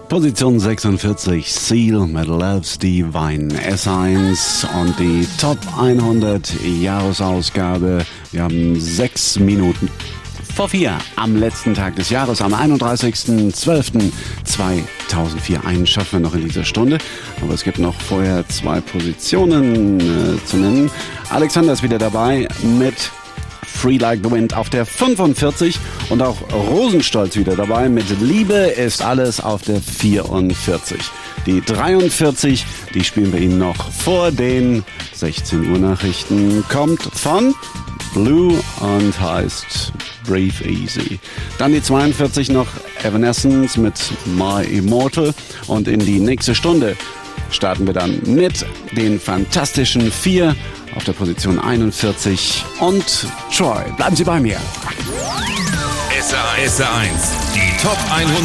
Position 46, Seal mit Love's Divine, S1 und die Top 100 Jahresausgabe. Wir haben 6 Minuten vor 4 am letzten Tag des Jahres, am 31.12.2004. Einen schaffen wir noch in dieser Stunde, aber es gibt noch vorher 2 Positionen zu nennen. Alexander ist wieder dabei mit Free Like the Wind auf der 45 und auch Rosenstolz wieder dabei mit Liebe ist alles auf der 44. Die 43, die spielen wir Ihnen noch vor den 16 Uhr Nachrichten, kommt von Blue und heißt Breathe Easy. Dann die 42 noch Evanescence mit My Immortal und in die nächste Stunde starten wir dann mit den fantastischen 4 auf der Position 41 und Troy. Bleiben Sie bei mir. SR1, die Top 100